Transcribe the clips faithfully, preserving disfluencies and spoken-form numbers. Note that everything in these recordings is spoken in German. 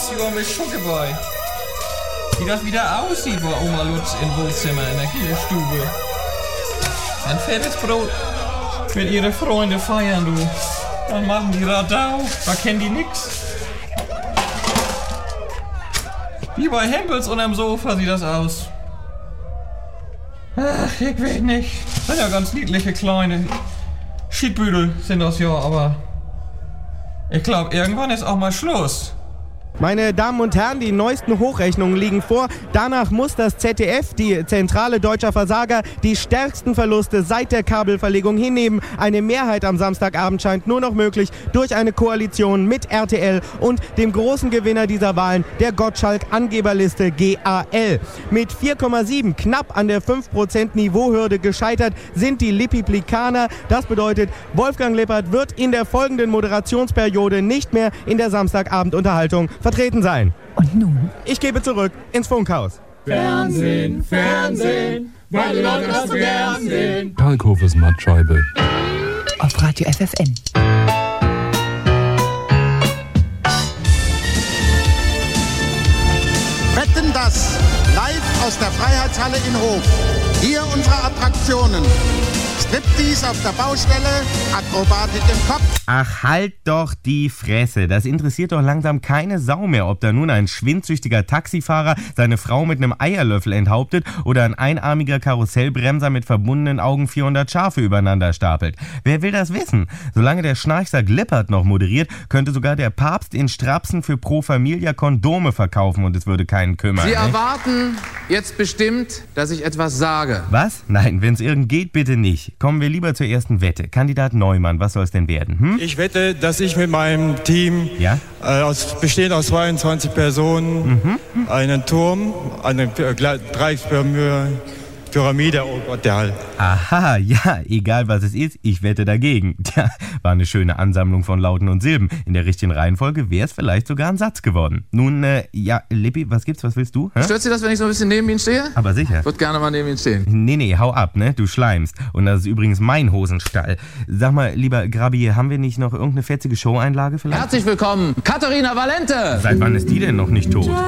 ja mit Schuckebei. Wie das wieder aussieht bei Oma Lutz im Wohnzimmer in der Kühlstube. Ein fettes Brot mit ihre Freunde feiern, du. Dann machen die Radau, da kennen die nix. Wie bei Hempels unterm Sofa sieht das aus. Ach, ich weiß nicht. Sind ja ganz niedliche kleine Schiedbüdel sind das ja, aber ich glaube, irgendwann ist auch mal Schluss. Meine Damen und Herren, die neuesten Hochrechnungen liegen vor. Danach muss das Z D F, die Zentrale Deutscher Versager, die stärksten Verluste seit der Kabelverlegung hinnehmen. Eine Mehrheit am Samstagabend scheint nur noch möglich durch eine Koalition mit R T L und dem großen Gewinner dieser Wahlen, der Gottschalk-Angeberliste G A L. Mit vier Komma sieben knapp an der fünf Prozent Niveauhürde gescheitert sind die Lippiplikaner. Das bedeutet, Wolfgang Lippert wird in der folgenden Moderationsperiode nicht mehr in der Samstagabendunterhaltung vertreten sein. Und nun? Ich gebe zurück ins Funkhaus. Fernsehen, Fernsehen, weil die Leute das so gern sehen. Kalkhofes Mattscheibe. Auf Radio F F N. Wetten, das live aus der Freiheitshalle in Hof. Hier unsere Attraktionen. Striptease auf der Baustelle, Akrobatik im Kopf. Ach, halt doch die Fresse. Das interessiert doch langsam keine Sau mehr, ob da nun ein schwindsüchtiger Taxifahrer seine Frau mit einem Eierlöffel enthauptet oder ein einarmiger Karussellbremser mit verbundenen Augen vierhundert Schafe übereinander stapelt. Wer will das wissen? Solange der Schnarchsack Lippert noch moderiert, könnte sogar der Papst in Strapsen für Pro Familia Kondome verkaufen und es würde keinen kümmern. Sie nicht? erwarten jetzt bestimmt, dass ich etwas sage. Was? Nein, wenn es irgend geht, bitte nicht. Kommen wir lieber zur ersten Wette. Kandidat Neumann, was soll es denn werden? Hm? Ich wette, dass ich mit meinem Team, ja? äh, aus, bestehend aus zweiundzwanzig Personen, mhm. einen Turm, eine Dreieckspyramide, Pyramide, oh Gott, der Hall. Aha, ja, egal was es ist, ich wette dagegen. Tja, war eine schöne Ansammlung von Lauten und Silben. In der richtigen Reihenfolge wäre es vielleicht sogar ein Satz geworden. Nun, äh, ja, Lippi, was gibt's, was willst du? Hä? Stört Sie das, wenn ich so ein bisschen neben Ihnen stehe? Aber sicher. Ich würde gerne mal neben Ihnen stehen. Nee, nee, hau ab, ne, du schleimst. Und das ist übrigens mein Hosenstall. Sag mal, lieber Grabi, haben wir nicht noch irgendeine fetzige Showeinlage vielleicht? Herzlich willkommen, Katharina Valente! Seit wann ist die denn noch nicht tot?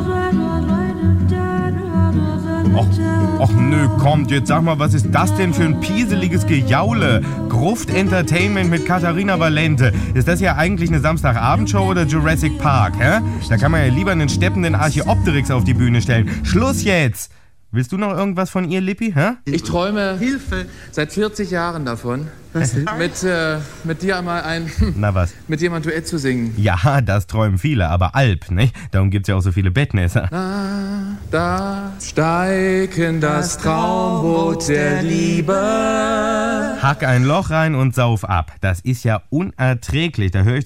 Och, och nö, kommt, jetzt sag mal, was ist das denn für ein pieseliges Gejaule? Gruft Entertainment mit Katharina Valente. Ist das ja eigentlich eine Samstagabendshow oder Jurassic Park, hä? Da kann man ja lieber einen steppenden Archäopteryx auf die Bühne stellen. Schluss jetzt! Willst du noch irgendwas von ihr, Lippi, hä? Ich träume Hilfe seit vierzig Jahren davon, mit, äh, mit dir einmal ein... Na was? Mit jemand Duett zu singen. Ja, das träumen viele, aber Alp, nicht? Darum gibt's ja auch so viele Bettnässer. Da, da steig in das Traumboot der Liebe. Hack ein Loch rein und sauf ab. Das ist ja unerträglich. Da höre ich